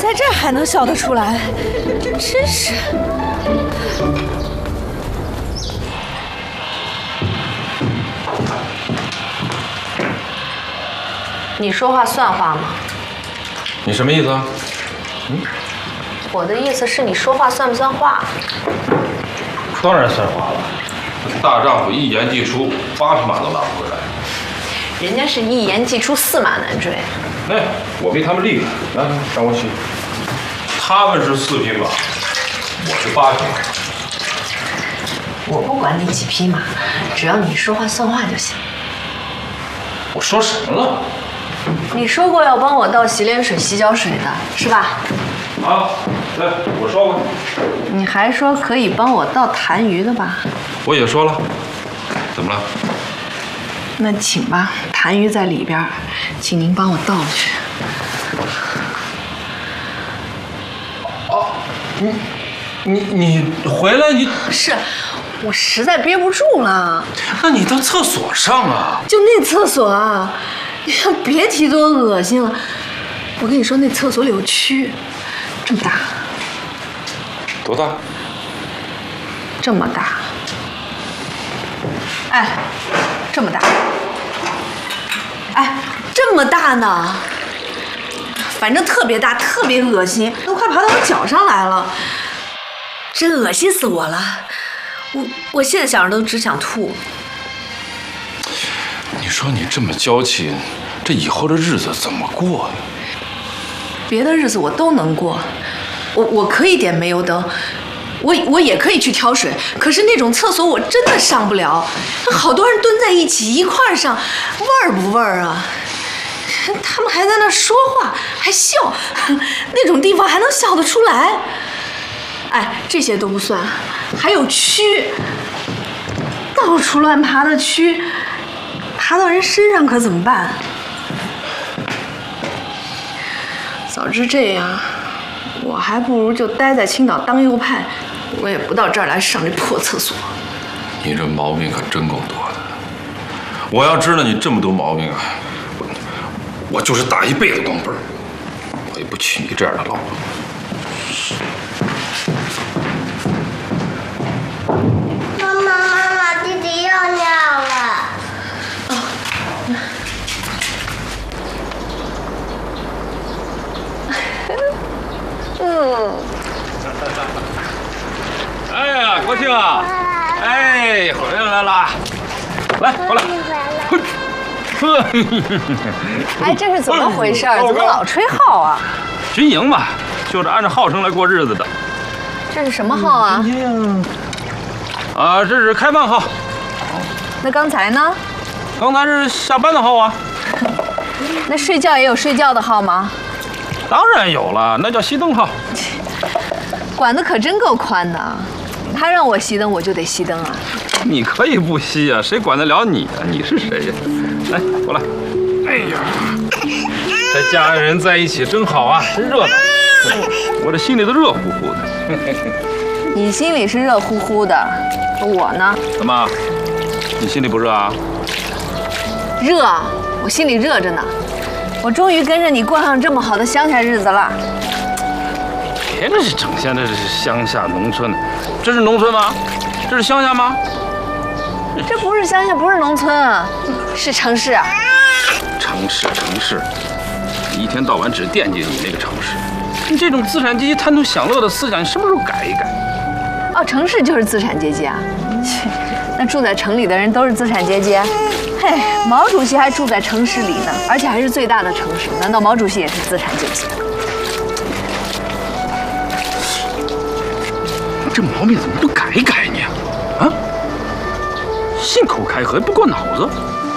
在这儿还能笑得出来，真是。 你说话算话吗？ 你什么意思啊？ 我的意思是你说话算不算话？ 当然算话了。大丈夫一言既出，8匹马都拉不回来。 人家是一言既出，4马难追。 哎，我比他们厉害。来，让我骑。他们是4匹马，我是8匹马。 我不管你几匹马，只要你说话算话就行。 我说什么了？ 你说过要帮我倒洗脸水、洗脚水的是吧？ 啊，对，我说过。 你还说可以帮我倒痰盂的吧？ 我也说了。怎么了？ 那请吧，痰盂在里边，请您帮我倒去。 哦，你回来你是，我实在憋不住了。 那你到厕所上啊？ 就那厕所啊，你别提多恶心了。我跟你说，那厕所里有蛆，这么大。 多大？ 这么大。哎，这么大。哎，这么大呢。反正特别大，特别恶心，都快爬到我脚上来了，真恶心死我了。我现在想着都只想吐。 你说你这么娇气，这以后的日子怎么过呀？ 别的日子我都能过，我可以点煤油灯，我也可以去挑水，可是那种厕所我真的上不了，好多人蹲在一起一块上，味儿不味儿啊？他们还在那说话，还笑，那种地方还能笑得出来？哎，这些都不算，还有蛆，到处乱爬的蛆，爬到人身上可怎么办？早知这样，我还不如就待在青岛当右派，我也不到这儿来上这破厕所。 你这毛病可真够多的。我要知道你这么多毛病啊，我就是打一辈子光棍，我也不娶你这样的老婆。 妈妈，弟弟又尿了。 哎呀，国庆啊！哎，回来了，来，过来。 哎，这是怎么回事？怎么老吹号啊？ 军营嘛，就是按照号称来过日子的。 这是什么号啊？ 啊，这是开饭号。 那刚才呢？ 刚才是下班的号啊。 那睡觉也有睡觉的号吗？ 当然有了，那叫熄灯号。 管得可真够宽的，他让我熄灯我就得熄灯啊。 你可以不熄啊，谁管得了你啊？你是谁呀？来，过来。哎呀，这家人在一起真好啊，真热闹。我这心里都热乎乎的。 你心里是热乎乎的，我呢？ 怎么？你心里不热啊？ 热，我心里热着呢。我终于跟着你过上这么好的乡下日子了。 别这是整天这是乡下农村的，这是农村吗？这是乡下吗？ 这不是乡下，不是农村，是城市啊。 城市，你一天到晚只惦记你那个城市。你这种资产阶级贪图享乐的思想，你什么时候改一改？ 哦，城市就是资产阶级啊？那住在城里的人都是资产阶级？嘿，毛主席还住在城市里呢，而且还是最大的城市。难道毛主席也是资产阶级？ 这毛病怎么不改一改呢？啊，信口开河不过脑子。